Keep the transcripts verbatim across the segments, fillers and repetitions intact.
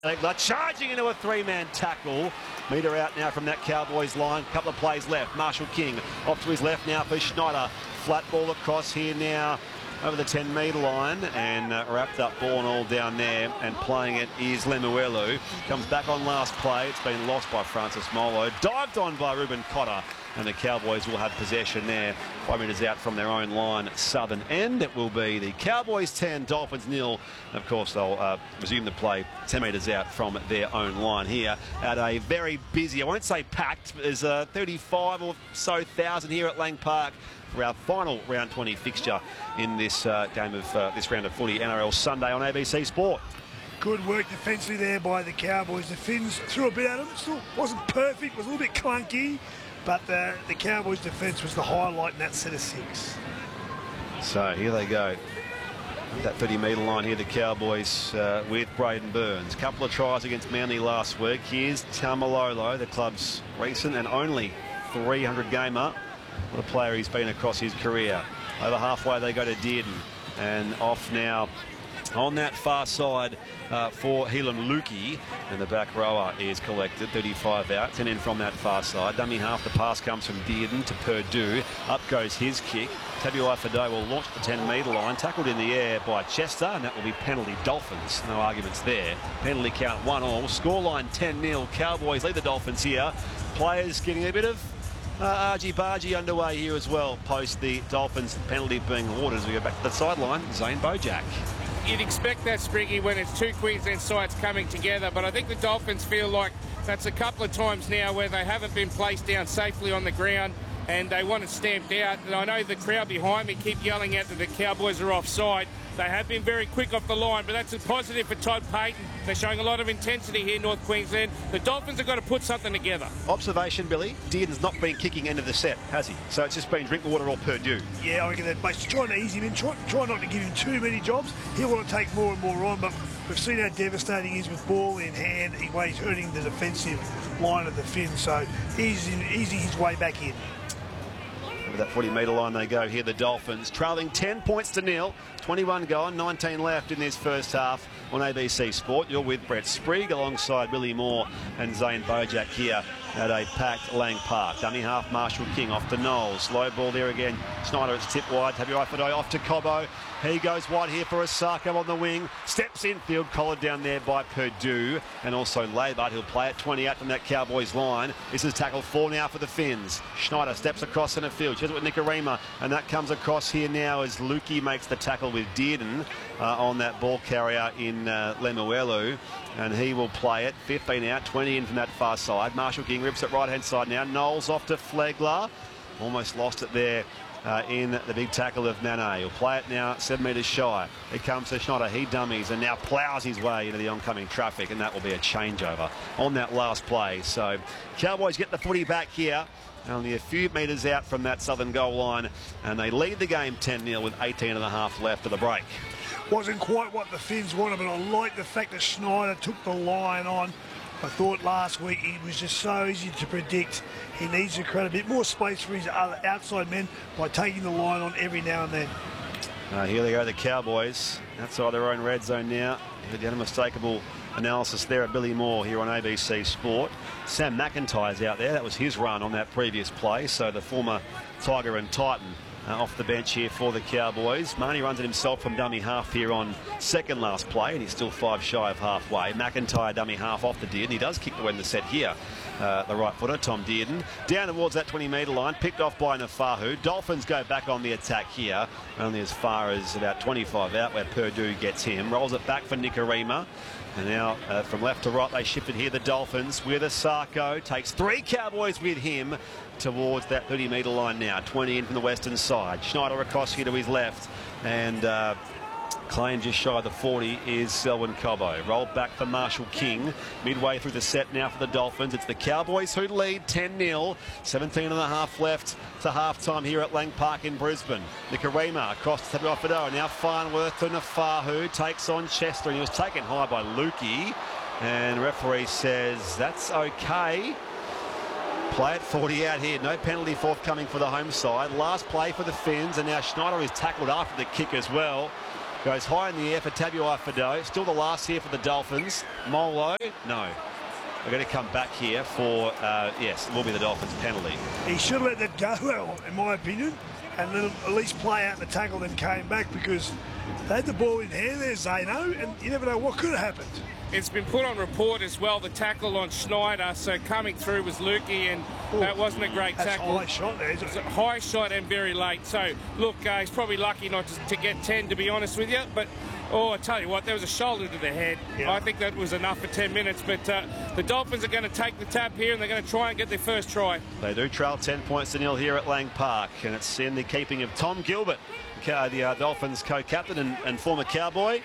They're charging into a three-man tackle. Meter out now from that Cowboys line. Couple of plays left. Marshall King off to his left now for Schneider. Flat ball across here now over the ten metre line, and uh, wrapped up ball and all down there, and playing it is Lemuelu. Comes back on last play. It's been lost by Francis Molo. Dived on by Ruben Cotter, and the Cowboys will have possession there. Five metres out from their own line, southern end. It will be the Cowboys ten, Dolphins nil. Of course, they'll uh, resume the play ten metres out from their own line here at a very busy, I won't say packed, but there's uh, thirty-five or so thousand here at Lang Park for our final round twenty fixture in this uh, game of uh, this round of footy, N R L Sunday on A B C Sport. Good work defensively there by the Cowboys. The Finns threw a bit at them. Still wasn't perfect, was a little bit clunky, but the, the Cowboys' defence was the highlight in that set of six. So here they go. That thirty metre line here, the Cowboys uh, with Braden Burns. Couple of tries against Manly last week. Here's Taumalolo, the club's recent and only three hundred gamer. What a player he's been across his career. Over halfway they go to Dearden, and off now on that far side uh, for Helam Lukey, and the back rower is collected. thirty-five out, ten in from that far side. Dummy half, the pass comes from Dearden to Purdue. Up goes his kick. Tabuai-Fidow will launch the ten metre line, tackled in the air by Chester, and that will be penalty Dolphins. No arguments there. Penalty count one all. Scoreline ten nil. Cowboys lead the Dolphins here. Players getting a bit of Uh, argy-bargy underway here as well, post the Dolphins penalty being awarded. As we go back to the sideline, Zane Bojack. You'd expect that, Spriggy, when it's two Queensland sides coming together, but I think the Dolphins feel like that's a couple of times now where they haven't been placed down safely on the ground, and they want it stamped out. And I know the crowd behind me keep yelling out that the Cowboys are offside. They have been very quick off the line, but that's a positive for Todd Payton. They're showing a lot of intensity here, North Queensland. The Dolphins have got to put something together. Observation, Billy. Dearden's not been kicking end of the set, has he? So it's just been Drinkwater or Purdue. Yeah, I reckon that base trying to ease him in, try, try not to give him too many jobs. He'll want to take more and more on, but we've seen how devastating he is with ball in hand. He, he's hurting the defensive line of the Finns, so easing, easing his way back in. Over that forty metre line they go here, the Dolphins, trailing ten points to nil. twenty-one gone, nineteen left in this first half on A B C Sport. You're with Brett Sprague alongside Willie Moore and Zane Bojack here at a packed Lang Park. Dummy half, Marshall King off to Knowles. Low ball there again. Schneider, it's tipped wide. Tabuai-Fidow off to Cobbo. He goes wide here for Osako on the wing. Steps infield, collared down there by Purdue. And also Labart, he'll play it twenty out from that Cowboys line. This is tackle four now for the Finns. Schneider steps across centre field. She's with Nikorima, and that comes across here now as Lukey makes the tackle with Dearden uh, on that ball carrier in uh, Lemuelu. And he will play it. fifteen out, twenty in from that far side. Marshall King rips it right-hand side now. Knowles off to Flegler. Almost lost it there uh, in the big tackle of Nane. He'll play it now seven metres shy. It comes to Schneider. He dummies and now ploughs his way into the oncoming traffic, and that will be a changeover on that last play. So Cowboys get the footy back here. Only a few metres out from that southern goal line, and they lead the game ten nil with eighteen and a half left of the break. Wasn't quite what the Finns wanted, but I like the fact that Schneider took the line on. I thought last week he was just so easy to predict. He needs to create a bit more space for his other outside men by taking the line on every now and then. Uh, here they go, the Cowboys, outside their own red zone now. The unmistakable analysis there at Billy Moore here on A B C Sport. Sam McIntyre's out there. That was his run on that previous play. So the former Tiger and Titan uh, off the bench here for the Cowboys. Marnie runs it himself from dummy half here on second last play, and he's still five shy of halfway. McIntyre dummy half off the Dearden. He does kick the win the set here. Uh, the right footer, Tom Dearden, down towards that twenty metre line, picked off by Nafahu. Dolphins go back on the attack here, only as far as about twenty-five out where Purdue gets him. Rolls it back for Nikorima. And now uh, from left to right they shifted here, the Dolphins with Osako. Takes three Cowboys with him towards that thirty metre line now. twenty in from the western side. Schneider across here to his left. And uh, claim just shy of the forty is Selwyn Cobbo. Rolled back for Marshall King. Midway through the set now for the Dolphins. It's the Cowboys who lead ten nil. seventeen and a half left to half-time here at Lang Park in Brisbane. Nikorima across to Tabuai-Fidow. Now Farnworth to Nafahu. Takes on Chester, and he was taken high by Lukey. And the referee says that's okay. Play at forty out here. No penalty forthcoming for the home side. Last play for the Finns, and now Schneider is tackled after the kick as well. Goes high in the air for Tabuai-Fidow. Still the last here for the Dolphins. Molo, no. We're going to come back here for, uh, yes, it will be the Dolphins penalty. He should have let that go, well, in my opinion, and let him at least play out the tackle, then came back, because they had the ball in hand there, Zano, and you never know what could have happened. It's been put on report as well, the tackle on Schneider, so coming through was Lukey, and Ooh, that wasn't a great that's tackle. High shot there, isn't it? It's a high shot and very late. So, look, uh, he's probably lucky not to, to get ten, to be honest with you, but oh, I tell you what, there was a shoulder to the head. Yeah. I think that was enough for ten minutes, but uh, the Dolphins are going to take the tap here, and they're going to try and get their first try. They do trail ten points to nil here at Lang Park, and it's in the keeping of Tom Gilbert, the uh, Dolphins co-captain and, and former Cowboy.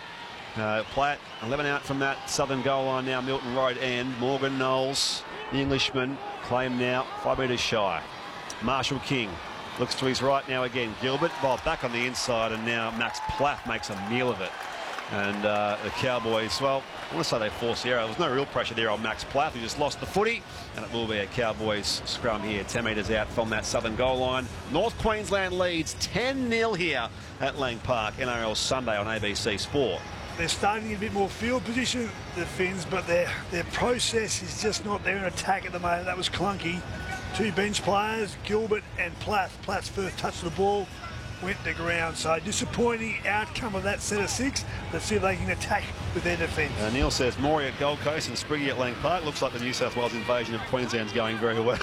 Uh, Platt, eleven out from that southern goal line now, Milton Road end. Morgan Knowles, the Englishman, claimed now, five metres shy. Marshall King looks to his right now again. Gilbert, ball back on the inside, and now Max Platt makes a meal of it. And uh, the Cowboys, well, I want to say they forced the error. There was no real pressure there on Max Platt, who just lost the footy, and it will be a Cowboys scrum here, ten metres out from that southern goal line. North Queensland leads ten nil here at Lang Park, N R L Sunday on A B C Sport. They're starting a bit more field position, the Finns, but their their process is just not there in attack at the moment. That was clunky. Two bench players, Gilbert and Platt. Platt's first touch of the ball went to ground. So disappointing outcome of that set of six. Let's see if they can attack with their defence. Uh, Neil says Maury at Gold Coast and Spriggy at Lang Park. Looks like the New South Wales invasion of Queensland's going very well.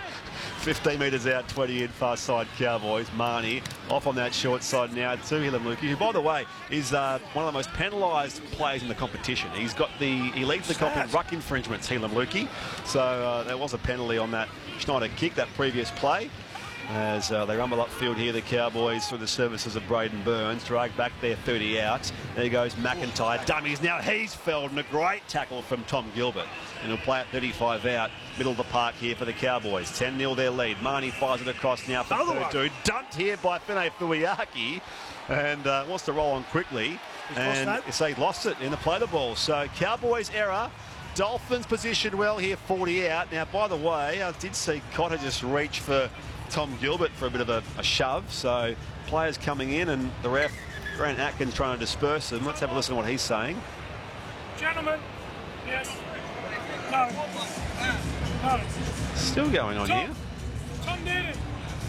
fifteen metres out, twenty in, far side Cowboys. Marnie off on that short side now to Heilum Lukey, who, by the way, is uh, one of the most penalised players in the competition. He's got the, he leads the comp in ruck infringements, Heilum Lukey. So uh, there was a penalty on that Schneider kick, that previous play. As uh, they rumble upfield here, the Cowboys, through the services of Braden Burns, drag back their thirty out. There goes McIntyre, dummies. Now he's felled, and a great tackle from Tom Gilbert. And he'll play at thirty-five out, middle of the park here for the Cowboys. ten nil their lead. Marnie fires it across now for the third dude. Dumped here by Fine Fuiaki, and uh, wants to roll on quickly. He's and lost so he lost it in the play the ball. So Cowboys error. Dolphins positioned well here, forty out. Now, by the way, I did see Cotter just reach for Tom Gilbert for a bit of a, a shove. So players coming in, and the ref, Grant Atkins, trying to disperse them. Let's have a listen to what he's saying. Gentlemen, yes. No. No. Still going on Tom. here. Tom did it.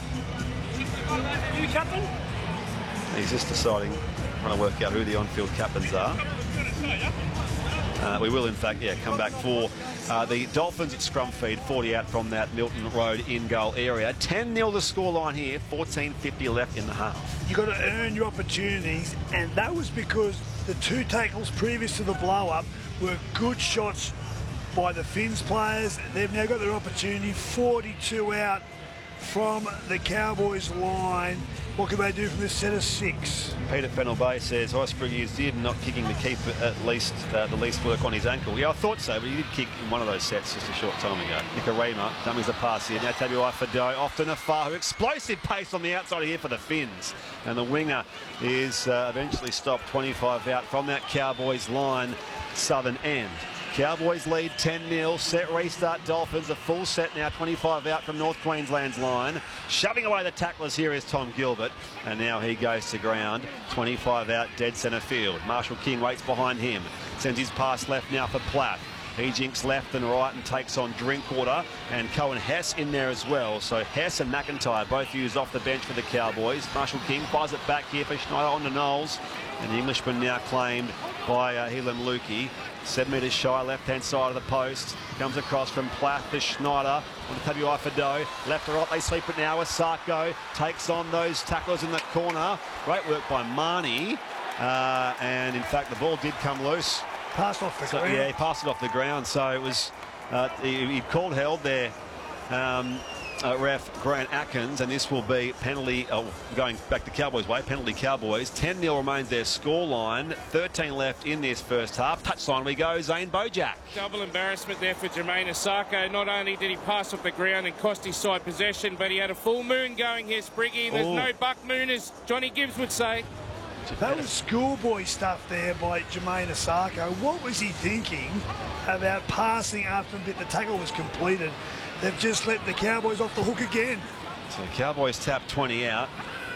You captain? He's just deciding, trying to work out who the on-field captains are. Uh, we will, in fact, yeah, come back for uh, the Dolphins at scrum feed, forty out from that Milton Road in-goal area. ten nil the scoreline here, fourteen fifty left in the half. You've got to earn your opportunities, and that was because the two tackles previous to the blow-up were good shots by the Finns players. They've now got their opportunity, forty-two out from the Cowboys line. What can they do from this set of six? Peter Fennell Bay says Osprey is did not kicking the keeper at least uh, the least work on his ankle. Yeah, I thought so, but he did kick in one of those sets just a short time ago. Nicarima dummies the pass here. Now Tabuai-Fidow off to Nafahu. Explosive pace on the outside here for the Finns. And the winger is uh, eventually stopped, twenty-five out from that Cowboys line, southern end. Cowboys lead ten nil. Set restart Dolphins. A full set now, twenty-five out from North Queensland's line. Shoving away the tacklers here is Tom Gilbert. And now he goes to ground. twenty-five out, dead centre field. Marshall King waits behind him. Sends his pass left now for Platt. He jinks left and right and takes on Drinkwater, and Cohen Hess in there as well. So Hess and McIntyre both used off the bench for the Cowboys. Marshall King fires it back here for Schneider on to Knowles. And the Englishman now claimed by uh, Heilum Lukey. Seven metres shy, left-hand side of the post. Comes across from Platt to Schneider. On to Tabuai-Fidow. Left to right, they sweep it now. Asako takes on those tacklers in the corner. Great work by Marnie. Uh, and, in fact, the ball did come loose. Passed off the so, ground. Yeah, he passed it off the ground. So it was, uh, he, he called held there. Um, Uh, ref Grant Atkins, and this will be penalty, oh, going back the Cowboys way, penalty Cowboys. ten nil remains their scoreline, thirteen left in this first half. Touchline we go, Zane Bojack. Double embarrassment there for Jermaine Asako. Not only did he pass off the ground and cost his side possession, but he had a full moon going here, Spriggy. There's Ooh. no buck moon, as Johnny Gibbs would say. That was schoolboy stuff there by Jermaine Asako. What was he thinking about passing after the tackle was completed? They've just let the Cowboys off the hook again. So the Cowboys tap twenty out.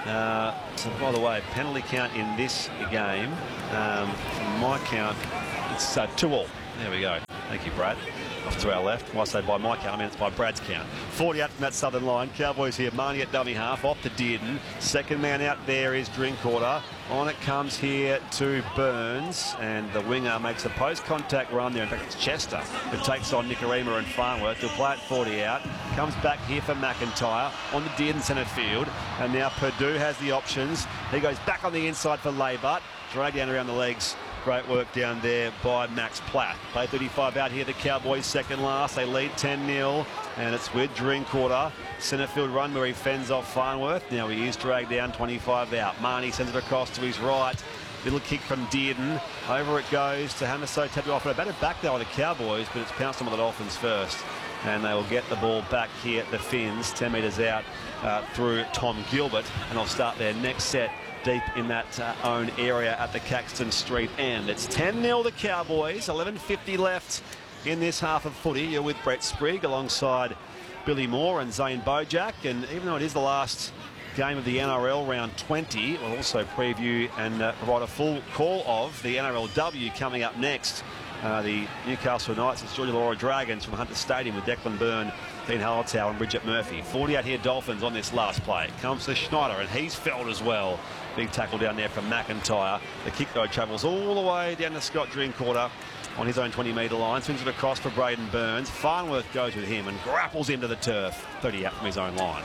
Uh, so, by the way, penalty count in this game, um, from my count, it's uh, two all. There we go. Thank you, Brad. Off to our left. When I say by my count, I mean it's by Brad's count. forty out from that southern line. Cowboys here. Marnie at dummy half. Off to Dearden. Second man out there is Drinkwater. On it comes here to Burns. And the winger makes a post-contact run there. In fact, it's Chester who takes on Nicarima and Farnworth. He'll play it forty out. Comes back here for McIntyre on the Dearden centre field. And now Purdue has the options. He goes back on the inside for Laybut. Drag down around the legs. Great work down there by Max Platt. Play thirty-five out here. The Cowboys second last. They lead ten nil. And it's with Drinkwater. Centre field run where he fends off Farnworth. Now he is dragged down twenty-five out. Marnie sends it across to his right. Little kick from Dearden. Over it goes to Hamiso Tabuai. A better back there on the Cowboys, but it's pounced on the Dolphins first. And they will get the ball back here at the Finns. ten metres out uh, through Tom Gilbert. And they'll start their next set deep in that uh, own area at the Caxton Street end. It's ten nil the Cowboys. eleven fifty left in this half of footy. You're with Brett Sprigg alongside Billy Moore and Zane Bojack. And even though it is the last game of the N R L round twenty, we'll also preview and uh, provide a full call of the N R L W coming up next. Uh, the Newcastle Knights, it's Georgia Laura Dragons from Hunter Stadium with Declan Byrne, Dean Hallertau and Bridget Murphy. forty out here Dolphins on this last play. Comes to Schneider and he's felled as well. Big tackle down there from McIntyre. The kick though travels all the way down to Scott Drinkwater on his own twenty metre line. Swings it across for Braden Burns. Farnworth goes with him and grapples into the turf. thirty out from his own line.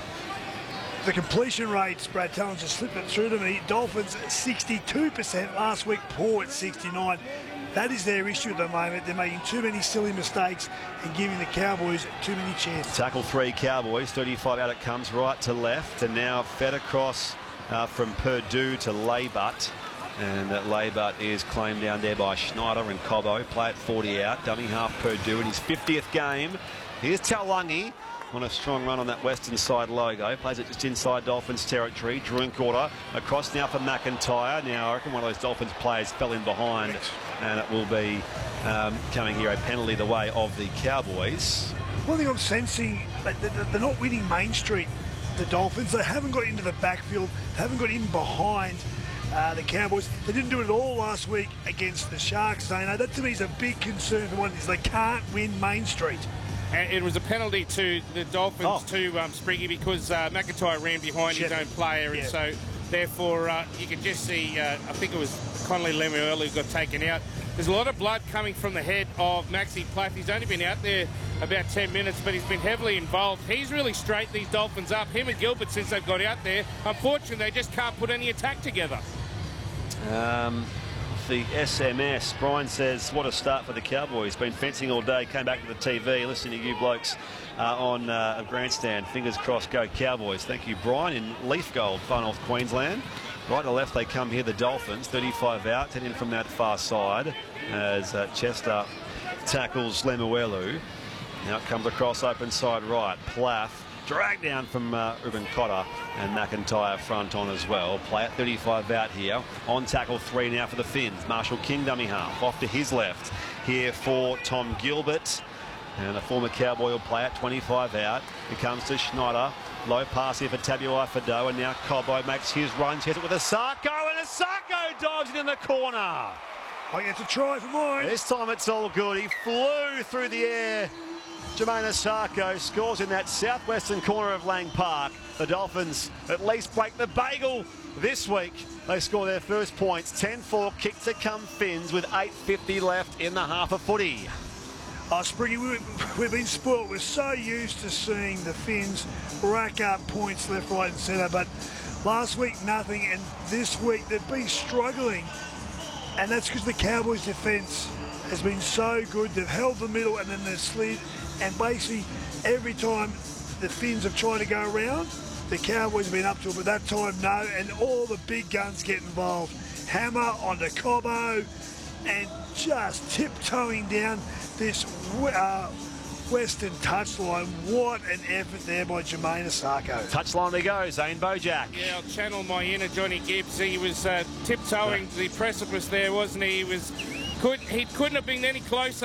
The completion rates, Brad Tallon just slipped it through to me. Dolphins sixty-two percent last week, Port sixty-nine. That is their issue at the moment. They're making too many silly mistakes and giving the Cowboys too many chances. Tackle three Cowboys, thirty-five out it comes right to left, and now fed across uh, from Purdue to Laybut. And that Laybut is claimed down there by Schneider and Cobbo. Play it forty out, dummy half Purdue in his fiftieth game. Here's Taulagi on a strong run on that western side logo. Plays it just inside Dolphins territory. Drinkwater across now for McIntyre. Now I reckon one of those Dolphins players fell in behind, and it will be um, coming here a penalty the way of the Cowboys. One thing I'm sensing, they're not winning Main Street, the Dolphins. They haven't got into the backfield. They haven't got in behind uh, the Cowboys. They didn't do it at all last week against the Sharks. Dano. That to me is a big concern for one, is they can't win Main Street. And it was a penalty to the Dolphins oh. to um, Spriggy because uh, McIntyre ran behind Shit. his own player, yeah. and so therefore uh, you can just see, uh, I think it was Connolly Lemuel who got taken out. There's a lot of blood coming from the head of Maxi Platt. He's only been out there about ten minutes, but he's been heavily involved. He's really straightened these Dolphins up. Him and Gilbert, since they've got out there, unfortunately, they just can't put any attack together. Um, the S M S, Brian says, what a start for the Cowboys. Been fencing all day, came back to the T V, listening to you blokes uh, on uh, a grandstand. Fingers crossed, go Cowboys. Thank you, Brian, in Leaf Gold, Far North Queensland. Right to left they come here, the Dolphins, thirty-five out, ten in from that far side as uh, Chester tackles Lemuelu. Now it comes across open side right. Plath dragged down from uh, Ruben Cotter, and McIntyre front on as well. Play at thirty-five out here. On tackle three now for the Finns. Marshall King dummy half off to his left here for Tom Gilbert. And the former Cowboy will play at twenty-five out. It comes to Schneider. Low pass here for Tabuai Fidow, and now Cobbo makes his run. Hits it with Asako, and Asako dives it in the corner. I think it's a try for mine. This time it's all good. He flew through the air. Jermaine Asako scores in that southwestern corner of Lang Park. The Dolphins at least break the bagel this week. They score their first points. ten four, kick to come Finns with eight fifty left in the half of footy. Oh, Spriggy, we, we've been spoilt. We're so used to seeing the Finns rack up points left, right and centre, but last week nothing, and this week they've been struggling, and that's because the Cowboys' defence has been so good. They've held the middle and then they've slid, and basically every time the Finns have tried to go around, the Cowboys have been up to it, but that time no, and all the big guns get involved. Hammer onto Cobbo, and just tiptoeing down this uh, western touchline. What an effort there by Jermaine Asako. Touchline we go, Zane Bojack. Yeah, I'll channel my inner Johnny Gibbs. He was uh, tiptoeing the precipice there, wasn't he? He was could he couldn't have been any closer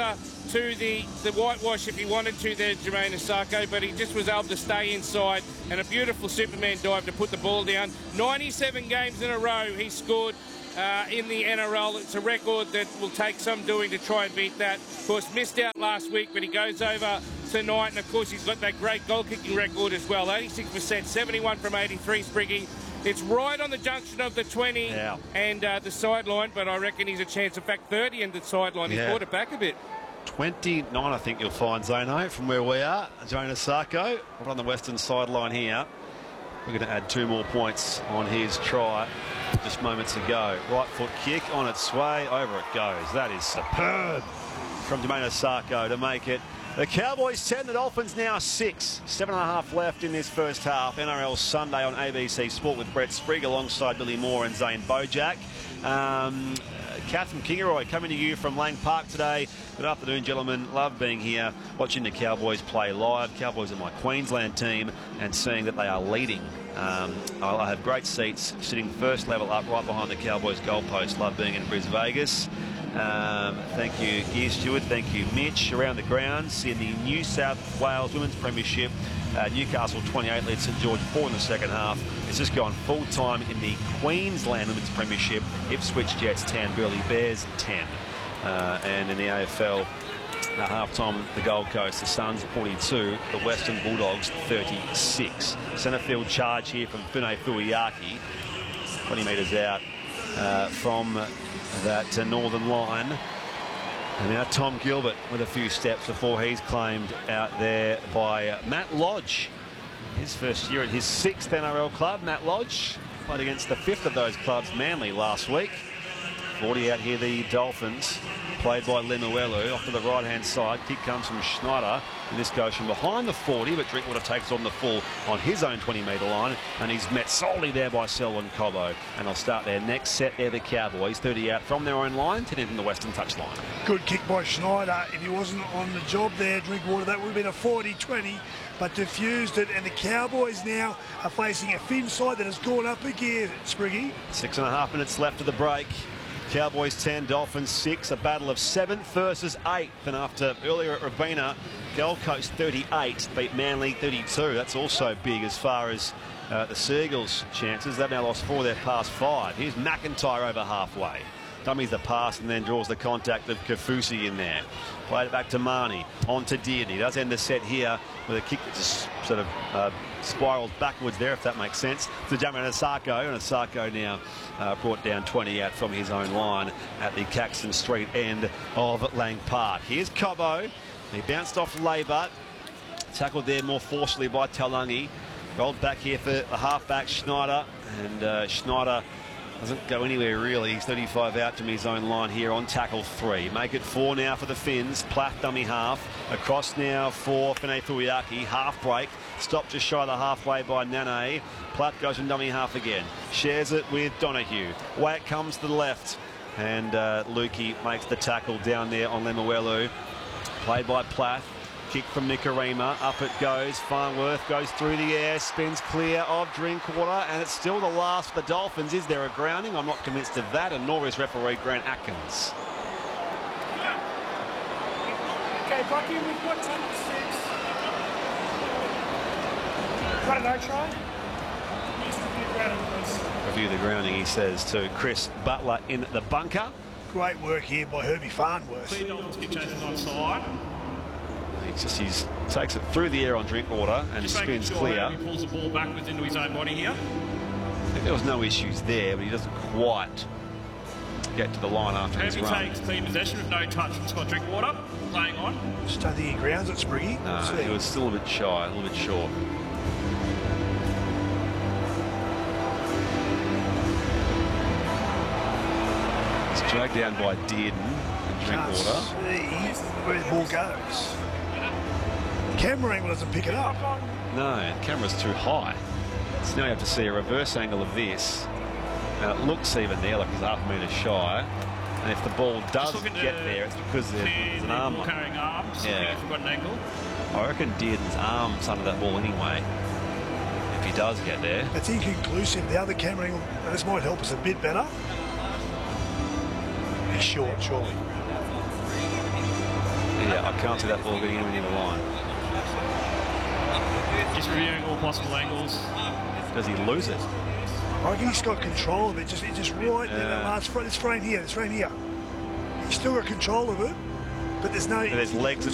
to the, the whitewash if he wanted to there, Jermaine Asako, but he just was able to stay inside, and a beautiful Superman dive to put the ball down. ninety-seven games in a row he scored uh, in the N R L. It's a record that will take some doing to try and beat that. Of course, missed out last week, but he goes over tonight, and of course he's got that great goal-kicking record as well. eighty-six percent, seventy-one from eighty-three, Spriggy. It's right on the junction of the twenty yeah. and uh, the sideline, but I reckon he's a chance. In fact, thirty in the sideline. He's yeah. brought it back a bit. twenty-nine, I think you'll find, Zano, from where we are. Jonas Sarko, right on the western sideline here. We're going to add two more points on his try just moments ago. Right foot kick on its way. Over it goes. That is superb from Jonas Sarko to make it. The Cowboys ten, the Dolphins now six. Seven and a half left in this first half. N R L Sunday on A B C Sport with Brett Sprigg alongside Billy Moore and Zane Bojack. Um, Catherine Kingaroy coming to you from Lang Park today. Good afternoon, gentlemen. Love being here, watching the Cowboys play live. Cowboys are my Queensland team, and seeing that they are leading. Um, I have great seats, sitting first level up right behind the Cowboys goalpost. Love being in Bris Vegas. Um, thank you, Gear Stewart. Thank you, Mitch. Around the grounds in the New South Wales Women's Premiership. Uh, Newcastle twenty-eight led St George four in the second half. It's just gone full time in the Queensland Women's Premiership. Ipswich Jets ten, Burleigh Bears ten. Uh, and in the A F L, uh, half time the Gold Coast, the Suns forty-two, the Western Bulldogs thirty-six. Centre field charge here from Fune Fuiaki, twenty metres out uh, from that uh, northern line. And now Tom Gilbert with a few steps before he's claimed out there by uh, Matt Lodge. His first year at his sixth N R L club. Matt Lodge played against the fifth of those clubs, Manly, last week. forty out here, the Dolphins, played by Lemuelu. Off to the right-hand side, kick comes from Schneider. And this goes from behind the forty, but Drinkwater takes on the full on his own twenty metre line, and he's met solely there by Selwyn Cobbo. And they'll start their next set there, the Cowboys. thirty out from their own line, ten in from the western touchline. Good kick by Schneider. If he wasn't on the job there, Drinkwater, that would have been a forty twenty, but diffused it. And the Cowboys now are facing a Finn side that has gone up a gear, Spriggy. Six and a half minutes left of the break. Cowboys ten, Dolphins six. A battle of seventh versus eighth. And after earlier at Robina, Gold Coast thirty-eight beat Manly thirty-two. That's also big as far as uh, the Seagulls' chances. They've now lost four of their past five. Here's McIntyre over halfway. Dummies the pass and then draws the contact of Kafusi in there. Played it back to Marnie. On to Dearden. He does end the set here with a kick that just sort of uh, spirals backwards there, if that makes sense. To Jamin Asako, and Asako now uh, brought down twenty out from his own line at the Caxton Street end of Lang Park. Here's Cobbo. He bounced off Labour. Tackled there more forcefully by Taulagi. Rolled back here for the halfback Schneider, and uh, Schneider doesn't go anywhere really. He's thirty-five out from his own line here on tackle three. Make it four now for the Finns. Plath dummy half. Across now for Fune Fuiaki. Half break. Stopped just shy of the halfway by Nane. Plath goes from dummy half again. Shares it with Donahue. Way it comes to the left. And uh, Lukey makes the tackle down there on Lemuelu. Played by Plath. Kick from Nicarima. Up it goes. Farnworth goes through the air. Spins clear of Drinkwater. And it's still the last for the Dolphins. Is there a grounding? I'm not convinced of that. And nor is referee Grant Atkins. Okay, Bucky, we've got ten to six. Got a no try? Needs to be a grounding, please. Review the grounding, he says, to Chris Butler in the bunker. Great work here by Herbie Farnworth. Clear Dolphins keep chasing onside. He just he's, takes it through the air on Drinkwater and Just spins sure clear. He pulls the ball backwards into his own body here. I think there was no issues there, but he doesn't quite get to the line after his Herbie run. takes clean possession with no touch from Scott Drinkwater. Playing on. Just don't think he grounds it, Spriggy. No, See. he was still a bit shy, a little bit short. It's dragged down by Dearden and Can't Drinkwater. see where the ball goes. Camera angle doesn't pick it up. No, the camera's too high. So now you have to see a reverse angle of this. And it looks even there like he's half a metre shy. And if the ball does Just looking get to there, it's because there's, there's an arm. ball carrying arm. Just Yeah. looking if we've got an ankle. I reckon Dearden's arm's under that ball anyway. If he does get there. It's inconclusive. The other camera angle, this might help us a bit better. He's short, surely. Yeah, I can't see that ball getting anywhere near the line. Just reviewing all possible angles. Does he lose it? I reckon he's got control of it. Just, it's just right in Yeah. that last frame. This frame here. This frame here. He's still got control of it, but there's no. But there's legs in